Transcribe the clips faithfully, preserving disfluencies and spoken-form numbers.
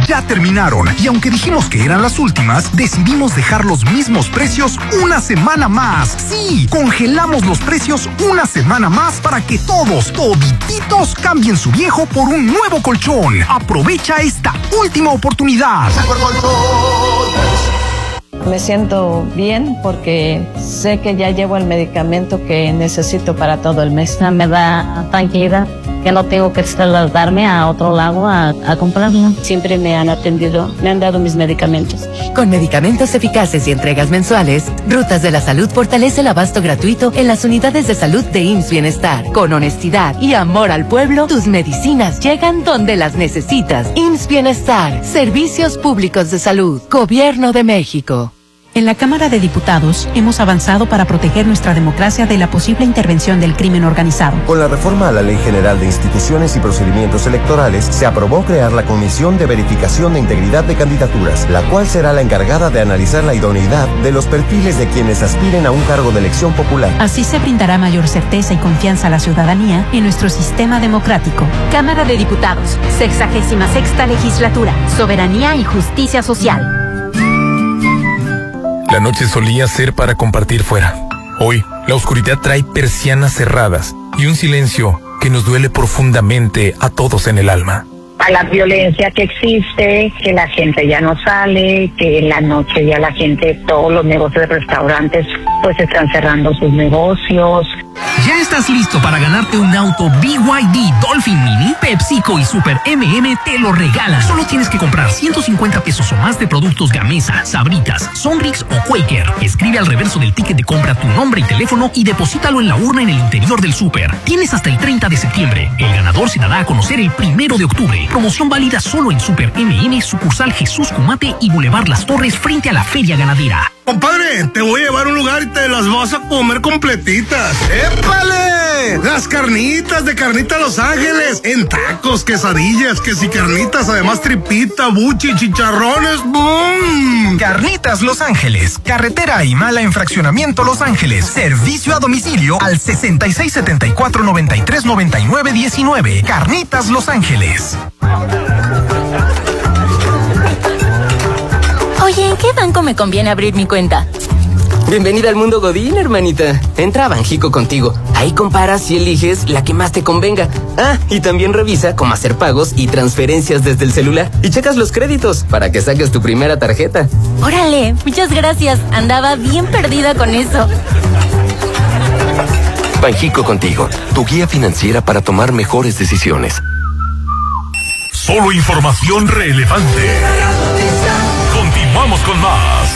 ya terminaron y aunque dijimos que eran las últimas, decidimos dejar los mismos precios una semana más. Sí, congelamos los precios una semana más para que todos, todititos, cambien su viejo por un nuevo colchón. Aprovecha esta última oportunidad. Me siento bien porque sé que ya llevo el medicamento que necesito para todo el mes. Me da tranquilidad que no tengo que trasladarme a otro lado a, a comprarlo. Siempre me han atendido, me han dado mis medicamentos. Con medicamentos eficaces y entregas mensuales, Rutas de la Salud fortalece el abasto gratuito en las unidades de salud de I M S S Bienestar. Con honestidad y amor al pueblo, tus medicinas llegan donde las necesitas. I M S S Bienestar, Servicios Públicos de Salud, Gobierno de México. En la Cámara de Diputados hemos avanzado para proteger nuestra democracia de la posible intervención del crimen organizado. Con la reforma a la Ley General de Instituciones y Procedimientos Electorales, se aprobó crear la Comisión de Verificación de Integridad de Candidaturas, la cual será la encargada de analizar la idoneidad de los perfiles de quienes aspiren a un cargo de elección popular. Así se brindará mayor certeza y confianza a la ciudadanía en nuestro sistema democrático. Cámara de Diputados, sexagésima sexta legislatura, soberanía y justicia social. La noche solía ser para compartir fuera. Hoy, la oscuridad trae persianas cerradas y un silencio que nos duele profundamente a todos en el alma. A la violencia que existe, que la gente ya no sale, que en la noche ya la gente, todos los negocios de restaurantes, pues están cerrando sus negocios. ¿Ya estás listo para ganarte un auto B Y D Dolphin Mini? PepsiCo y Super M M te lo regalan. Solo tienes que comprar ciento cincuenta pesos o más de productos Gamesa, Sabritas, Sonrix o Quaker. Escribe al reverso del ticket de compra tu nombre y teléfono y deposítalo en la urna en el interior del súper. Tienes hasta el treinta de septiembre. El ganador se dará a conocer el primero de octubre. Promoción válida solo en Super M M, sucursal Jesús Cumate y Boulevard Las Torres frente a la Feria Ganadera. Compadre, te voy a llevar a un lugar y te las vas a comer completitas. ¡Épale! Las carnitas de Carnita Los Ángeles. En tacos, quesadillas, que si carnitas, además tripita, buchi, chicharrones. ¡Bum! Carnitas Los Ángeles. Carretera Imala en Fraccionamiento Los Ángeles. Servicio a domicilio al sesenta y seis setenta y cuatro noventa y tres noventa y nueve diecinueve. Carnitas Los Ángeles. Oye, ¿en qué banco me conviene abrir mi cuenta? Bienvenida al mundo Godín, hermanita. Entra a Banjico Contigo. Ahí comparas y eliges la que más te convenga. Ah, y también revisa cómo hacer pagos y transferencias desde el celular. Y checas los créditos para que saques tu primera tarjeta. Órale, muchas gracias. Andaba bien perdida con eso. Banjico Contigo, tu guía financiera para tomar mejores decisiones. Solo información relevante. Continuamos con más.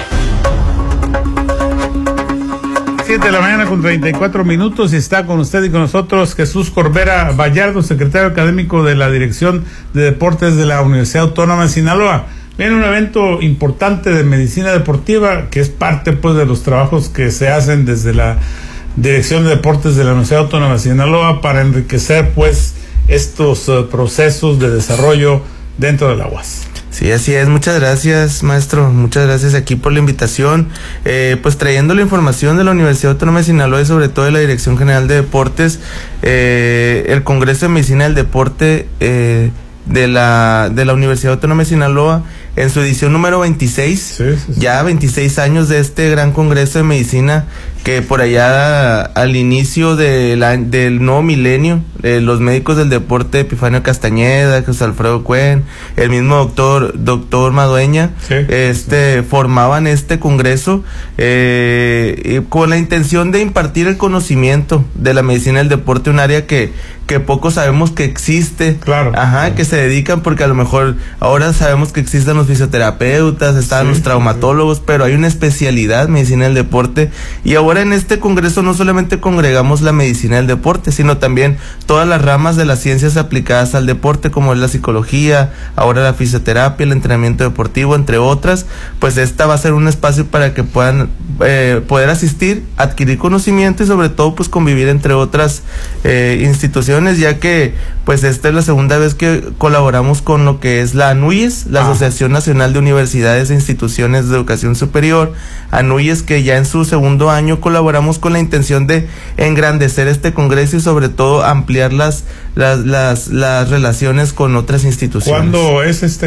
siete de la mañana con treinta y cuatro minutos y está con usted y con nosotros Jesús Corbera Vallardo, secretario académico de la Dirección de Deportes de la Universidad Autónoma de Sinaloa. Viene un evento importante de medicina deportiva que es parte pues de los trabajos que se hacen desde la Dirección de Deportes de la Universidad Autónoma de Sinaloa para enriquecer pues estos uh, procesos de desarrollo dentro de la U A S. Sí, así es. Muchas gracias, maestro. Muchas gracias aquí por la invitación. Eh, pues trayendo la información de la Universidad Autónoma de Sinaloa y sobre todo de la Dirección General de Deportes, eh, el Congreso de Medicina del Deporte eh, de la de la Universidad Autónoma de Sinaloa en su edición número veintiséis, sí, sí, sí. Ya veintiséis años de este gran Congreso de Medicina que por allá al inicio de la, del nuevo milenio, eh, los médicos del deporte, Epifanio Castañeda, José Alfredo Cuen, el mismo doctor doctor Madueña, sí, este sí. formaban este congreso eh, con la intención de impartir el conocimiento de la medicina del deporte, un área que que poco sabemos que existe, claro, ajá, claro. que se dedican, porque a lo mejor ahora sabemos que existen los fisioterapeutas, están sí, los traumatólogos, sí. pero hay una especialidad, medicina del deporte, y ahora en este congreso no solamente congregamos la medicina del deporte, sino también todas las ramas de las ciencias aplicadas al deporte, como es la psicología, ahora la fisioterapia, el entrenamiento deportivo, entre otras. Pues esta va a ser un espacio para que puedan eh, poder asistir, adquirir conocimiento y sobre todo pues convivir entre otras eh, instituciones, ya que pues esta es la segunda vez que colaboramos con lo que es la ANUYES, la ah. Asociación Nacional de Universidades e Instituciones de Educación Superior, ANUYES, que ya en su segundo año colaboramos con la intención de engrandecer este congreso y sobre todo ampliar las las las, las relaciones con otras instituciones. ¿Cuándo es este